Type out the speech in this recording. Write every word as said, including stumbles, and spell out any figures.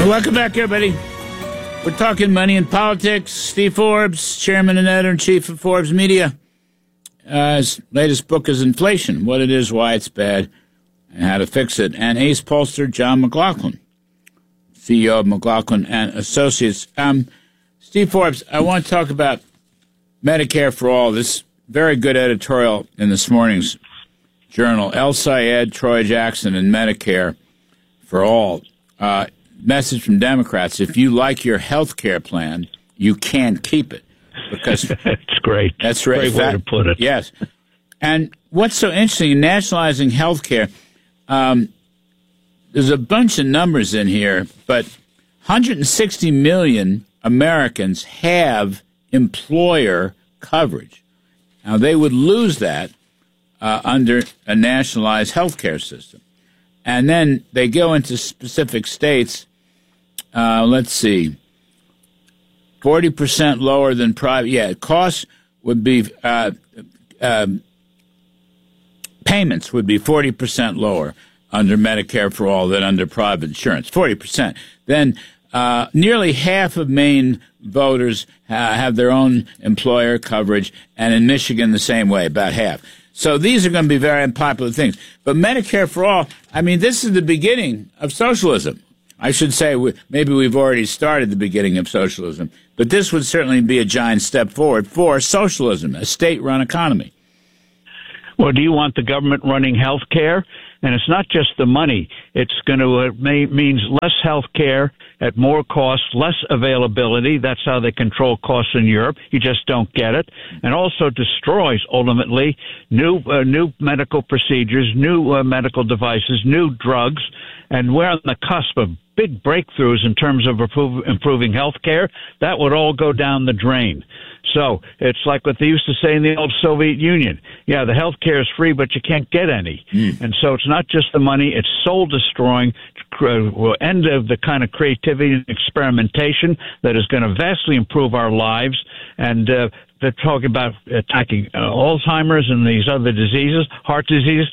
Welcome back, everybody. We're talking money and politics. Steve Forbes, chairman and editor-in-chief of Forbes Media. Uh, his latest book is Inflation, What It Is, Why It's Bad, and How to Fix It. And ace pollster John McLaughlin, C E O of McLaughlin and Associates. Um, Steve Forbes, I want to talk about Medicare for All. This very good editorial in this morning's journal. El Sayed, Troy Jackson, and Medicare for All. Uh, message from Democrats: if you like your health care plan, you can keep it. Because that's great. That's right. Great way to put it. Yes. And what's so interesting in nationalizing health care, um, there's a bunch of numbers in here, but one hundred sixty million Americans have employer coverage. Now, they would lose that uh, under a nationalized health care system. And then they go into specific states. Uh, let's see. forty percent lower than private. Yeah, costs would be, uh, uh, payments would be forty percent lower under Medicare for All than under private insurance, forty percent. Then uh, nearly half of Maine voters ha- have their own employer coverage, and in Michigan the same way, about half. So these are going to be very unpopular things. But Medicare for All, I mean, this is the beginning of socialism. I should say we, maybe we've already started the beginning of socialism, but this would certainly be a giant step forward for socialism, a state-run economy. Well, do you want the government running health care? And it's not just the money. It's going to uh, may, means less health care at more cost, less availability. That's how they control costs in Europe. You just don't get it. And also destroys, ultimately, new uh, new medical procedures, new uh, medical devices, new drugs. And we're on the cusp of big breakthroughs in terms of improve, improving health care. That would all go down the drain. So it's like what they used to say in the old Soviet Union. Yeah, the health care is free, but you can't get any. Mm. And so it's not just the money, it's soul destroying, will end of the kind of creativity and experimentation that is going to vastly improve our lives. And uh, they're talking about attacking uh, Alzheimer's and these other diseases, heart disease.